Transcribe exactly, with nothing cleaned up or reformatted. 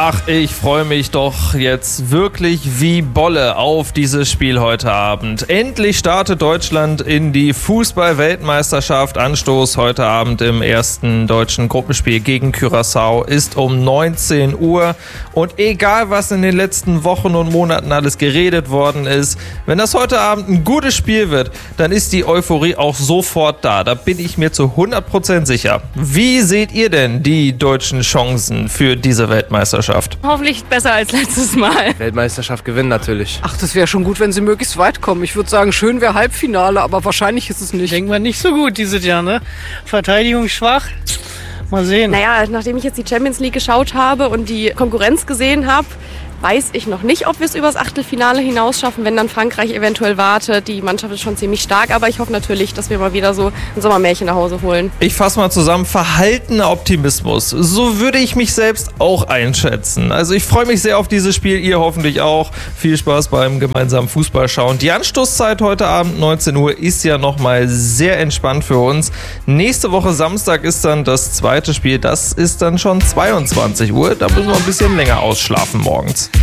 Ach, ich freue mich doch jetzt wirklich wie Bolle auf dieses Spiel heute Abend. Endlich startet Deutschland in die Fußball-Weltmeisterschaft. Anstoß heute Abend im ersten deutschen Gruppenspiel gegen Curaçao ist um neunzehn Uhr. Und egal, was in den letzten Wochen und Monaten alles geredet worden ist, wenn das heute Abend ein gutes Spiel wird, dann ist die Euphorie auch sofort da. Da bin ich mir zu hundert Prozent sicher. Wie seht ihr denn die deutschen Chancen für diese Weltmeisterschaft? Hoffentlich besser als letztes Mal. Weltmeisterschaft gewinnen natürlich. Ach, das wäre schon gut, wenn sie möglichst weit kommen. Ich würde sagen, schön wäre Halbfinale, aber wahrscheinlich ist es nicht. Denken wir nicht so gut dieses Jahr, ne? Verteidigung schwach. Mal sehen. Naja, nachdem ich jetzt die Champions League geschaut habe und die Konkurrenz gesehen habe, weiß ich noch nicht, ob wir es übers Achtelfinale hinaus schaffen, wenn dann Frankreich eventuell wartet. Die Mannschaft ist schon ziemlich stark, aber ich hoffe natürlich, dass wir mal wieder so ein Sommermärchen nach Hause holen. Ich fasse mal zusammen, verhaltener Optimismus. So würde ich mich selbst auch einschätzen. Also ich freue mich sehr auf dieses Spiel, ihr hoffentlich auch. Viel Spaß beim gemeinsamen Fußballschauen. Die Anstoßzeit heute Abend neunzehn Uhr ist ja nochmal sehr entspannt für uns. Nächste Woche Samstag ist dann das zweite Spiel. Das ist dann schon zweiundzwanzig Uhr. Da müssen wir ein bisschen länger ausschlafen morgens.